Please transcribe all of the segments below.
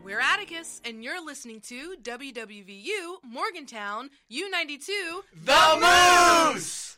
We're Atticus, and you're listening to WWVU Morgantown U92 The Moose!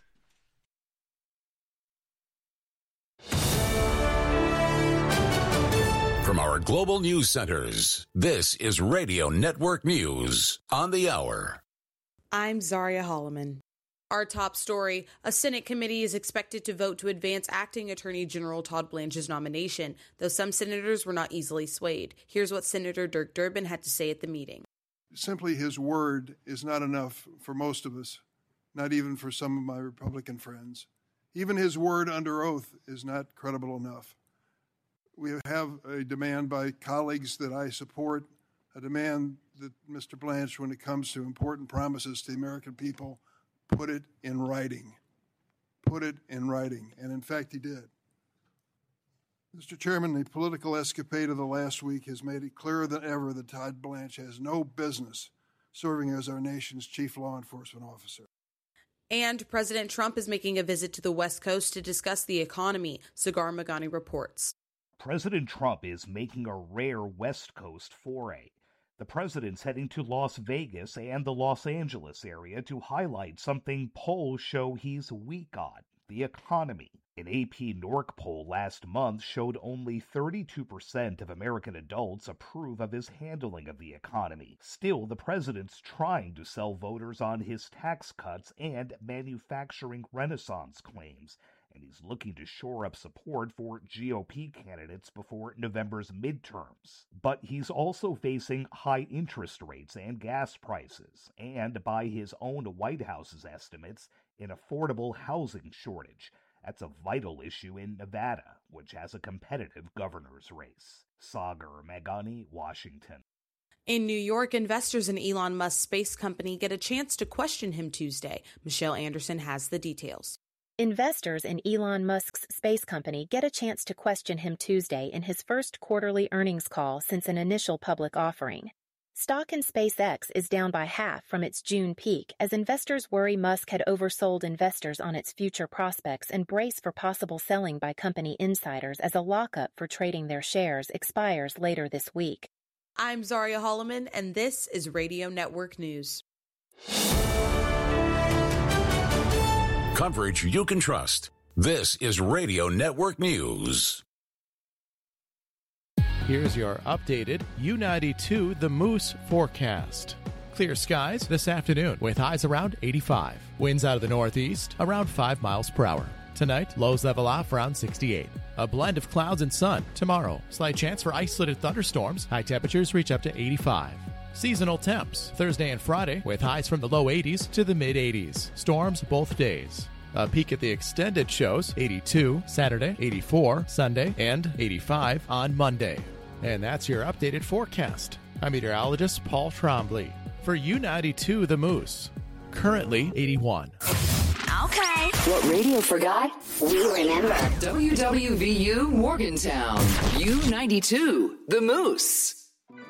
From our global news centers, this is Radio Network News on the Hour. I'm Zaria Holloman. Our top story, a Senate committee is expected to vote to advance Acting Attorney General Todd Blanche's nomination, though some senators were not easily swayed. Here's what Senator Dirk Durbin had to say at the meeting. Simply his word is not enough for most of us, not even for some of my Republican friends. Even his word under oath is not credible enough. We have a demand by colleagues that I support, a demand that Mr. Blanche, when it comes to important promises to the American people, put it in writing. Put it in writing. And in fact, he did. Mr. Chairman, the political escapade of the last week has made it clearer than ever that Todd Blanche has no business serving as our nation's chief law enforcement officer. And President Trump is making a visit to the West Coast to discuss the economy, Sagar Magani reports. President Trump is making a rare West Coast foray. The president's heading to Las Vegas and the Los Angeles area to highlight something polls show he's weak on, the economy. An AP NORC poll last month showed only 32% of American adults approve of his handling of the economy. Still, the president's trying to sell voters on his tax cuts and manufacturing renaissance claims, and he's looking to shore up support for GOP candidates before November's midterms. But he's also facing high interest rates and gas prices, and by his own White House's estimates, an affordable housing shortage. That's a vital issue in Nevada, which has a competitive governor's race. Sagar Magani, Washington. In New York, investors in Elon Musk's space company get a chance to question him Tuesday. Michelle Anderson has the details. Investors in Elon Musk's space company get a chance to question him Tuesday in his first quarterly earnings call since an initial public offering. Stock in SpaceX is down by half from its June peak as investors worry Musk had oversold investors on its future prospects and brace for possible selling by company insiders as a lockup for trading their shares expires later this week. I'm Zaria Holloman, and this is Radio Network News. Coverage you can trust. This is Radio Network News. Here's your updated U92 The Moose forecast. Clear skies this afternoon with highs around 85. Winds out of the northeast around 5 miles per hour. Tonight, lows level off around 68. A blend of clouds and sun. Tomorrow, slight chance for isolated thunderstorms. High temperatures reach up to 85. Seasonal temps Thursday and Friday with highs from the low 80s to the mid 80s. Storms both days. A peek at the extended shows 82 Saturday, 84 Sunday, and 85 on Monday. And that's your updated forecast. I'm meteorologist Paul Trombley for U92 The Moose. Currently 81. Okay. What radio forgot, we remember. WWVU Morgantown U92 The Moose.